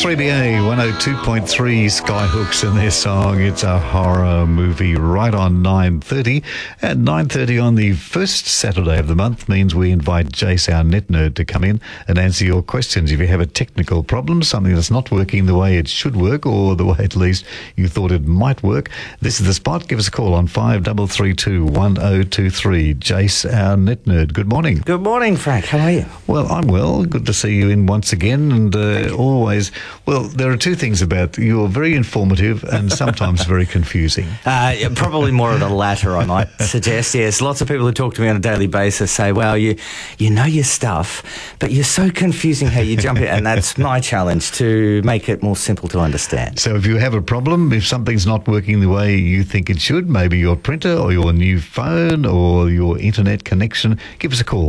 3BA 102.3 Skyhooks and their song It's a Horror Movie, right on 9:30. At 9:30 on the first Saturday of the month means we invite Jace, our net nerd, to come in and answer your questions. If you have a technical problem, something that's not working the way it should work, or the way at least you thought it might work, this is the spot. Give us a call on 5332 1023. Jace, our net nerd, good morning. Good morning, Frank. How are you? Well, I'm well. Good to see you in once again, and always. Well, there are two things about you. You're very informative and sometimes very confusing. Probably more of the latter, I might suggest. Yes, lots of people who talk to me on a daily basis say, well, you know your stuff, but you're so confusing how you jump in. And that's my challenge, to make it more simple to understand. So if you have a problem, if something's not working the way you think it should, maybe your printer or your new phone or your internet connection, give us a call,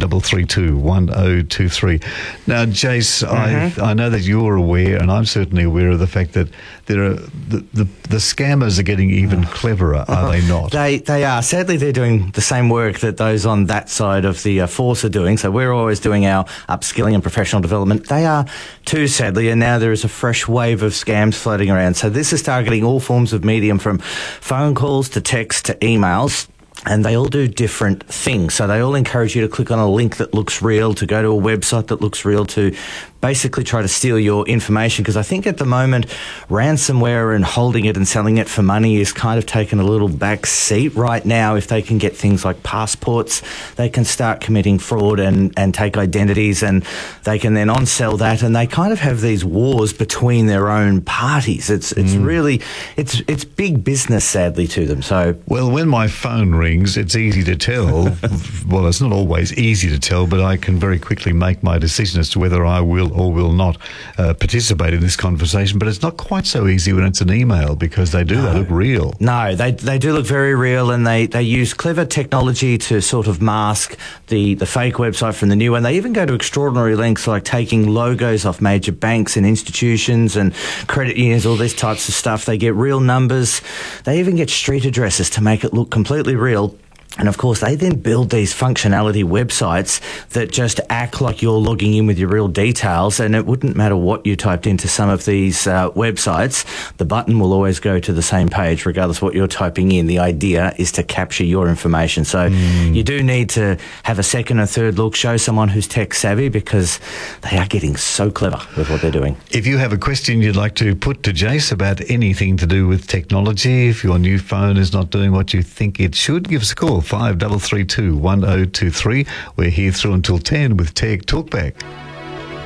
5332 1023. Now, Jace, I know that you're aware, and I'm certainly aware of the fact that there are the scammers are getting even cleverer, are they not? They are. Sadly, they're doing the same work that those on that side of the force are doing. So we're always doing our upskilling and professional development. They are too, sadly, and now there is a fresh wave of scams floating around. So this is targeting all forms of medium, from phone calls to text to emails. And they all do different things. So they all encourage you to click on a link that looks real, to go to a website that looks real, to basically try to steal your information. Because I think at the moment, ransomware and holding it and selling it for money is kind of taking a little back seat right now. If they can get things like passports, they can start committing fraud and take identities, and they can then on-sell that. And they kind of have these wars between their own parties. It's really, it's big business, sadly, to them. So, well, when my phone rings, it's easy to tell. Well, it's not always easy to tell, but I can very quickly make my decision as to whether I will or will not participate in this conversation. But it's not quite so easy when it's an email, because they look real. No, they do look very real, and they use clever technology to sort of mask the fake website from the new one. They even go to extraordinary lengths, like taking logos off major banks and institutions and credit unions, all these types of stuff. They get real numbers. They even get street addresses to make it look completely real. And of course, they then build these functionality websites that just act like you're logging in with your real details, and it wouldn't matter what you typed into some of these websites, the button will always go to the same page regardless of what you're typing in. The idea is to capture your information. So you do need to have a second and third look, show someone who's tech savvy, because they are getting so clever with what they're doing. If you have a question you'd like to put to Jace about anything to do with technology, if your new phone is not doing what you think it should, give us a call, 5332 1023. We're here through until 10 with Tech Talkback.